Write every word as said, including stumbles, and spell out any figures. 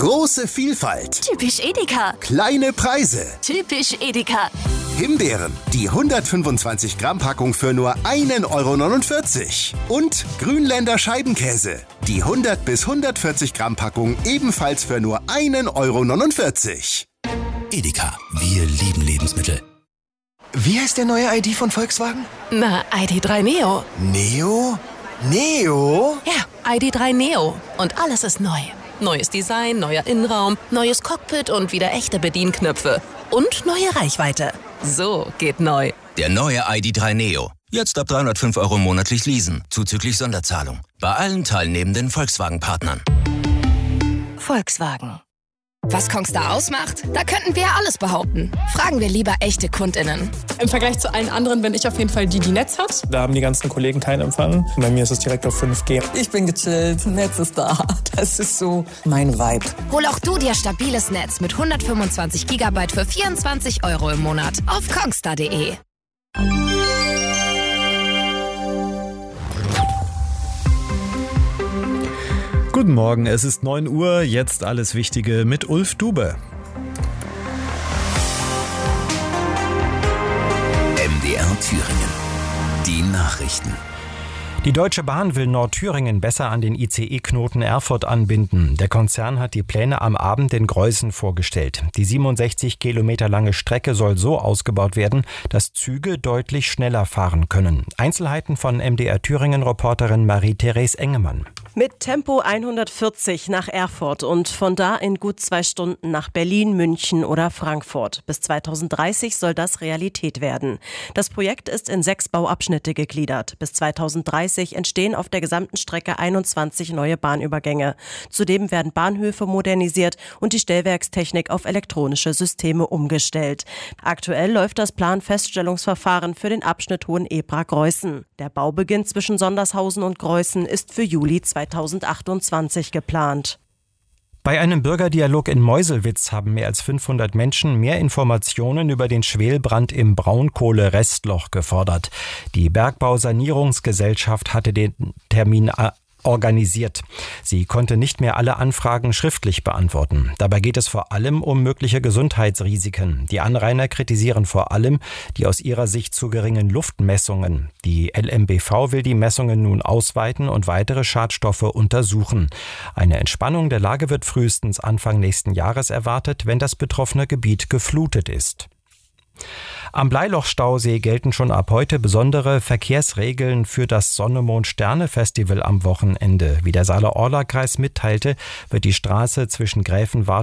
Große Vielfalt. Typisch Edeka. Kleine Preise. Typisch Edeka. Himbeeren, die hundertfünfundzwanzig Gramm Packung für nur einen Euro neunundvierzig. Und Grünländer Scheibenkäse, die hundert bis hundertvierzig Gramm Packung ebenfalls für nur einen Euro neunundvierzig. Edeka, wir lieben Lebensmittel. Wie heißt der neue I D von Volkswagen? Na, I D drei Neo. Neo? Neo? Ja, I D drei Neo. Und alles ist neu. Neues Design, neuer Innenraum, neues Cockpit und wieder echte Bedienknöpfe. Und neue Reichweite. So geht neu. Der neue I D drei Neo. Jetzt ab dreihundertfünf Euro monatlich leasen, zuzüglich Sonderzahlung. Bei allen teilnehmenden Volkswagen-Partnern. Volkswagen. Was Kongstar ausmacht? Da könnten wir ja alles behaupten. Fragen wir lieber echte KundInnen. Im Vergleich zu allen anderen bin ich auf jeden Fall die, die Netz hat. Da haben die ganzen Kollegen keinen Empfang. Bei mir ist es direkt auf fünf G. Ich bin gechillt, Netz ist da. Das ist so mein Vibe. Hol auch du dir stabiles Netz mit hundertfünfundzwanzig Gigabyte für vierundzwanzig Euro im Monat auf kongstar punkt de. Guten Morgen, es ist neun Uhr, jetzt alles Wichtige mit Ulf Dube. M D R Thüringen. Die Nachrichten. Die Deutsche Bahn will Nordthüringen besser an den I C E-Knoten Erfurt anbinden. Der Konzern hat die Pläne am Abend in Greußen vorgestellt. Die siebenundsechzig Kilometer lange Strecke soll so ausgebaut werden, dass Züge deutlich schneller fahren können. Einzelheiten von M D R Thüringen-Reporterin Marie-Therese Engemann. Mit Tempo hundertvierzig nach Erfurt und von da in gut zwei Stunden nach Berlin, München oder Frankfurt. Bis zweitausenddreißig soll das Realität werden. Das Projekt ist in sechs Bauabschnitte gegliedert. Bis zweitausenddreißig entstehen auf der gesamten Strecke einundzwanzig neue Bahnübergänge. Zudem werden Bahnhöfe modernisiert und die Stellwerkstechnik auf elektronische Systeme umgestellt. Aktuell läuft das Planfeststellungsverfahren für den Abschnitt Hohenebra-Greußen. Der Baubeginn zwischen Sondershausen und Greußen ist für Juli zweitausendachtundzwanzig geplant. Bei einem Bürgerdialog in Meuselwitz haben mehr als fünfhundert Menschen mehr Informationen über den Schwelbrand im Braunkohle-Restloch gefordert. Die Bergbausanierungsgesellschaft hatte den Termin organisiert. Sie konnte nicht mehr alle Anfragen schriftlich beantworten. Dabei geht es vor allem um mögliche Gesundheitsrisiken. Die Anrainer kritisieren vor allem die aus ihrer Sicht zu geringen Luftmessungen. Die L M B V will die Messungen nun ausweiten und weitere Schadstoffe untersuchen. Eine Entspannung der Lage wird frühestens Anfang nächsten Jahres erwartet, wenn das betroffene Gebiet geflutet ist. Am Bleilochstausee gelten schon ab heute besondere Verkehrsregeln für das Sonne-Mond-Sterne-Festival am Wochenende. Wie der Saale-Orla-Kreis mitteilte, wird die Straße zwischen Gräfenwart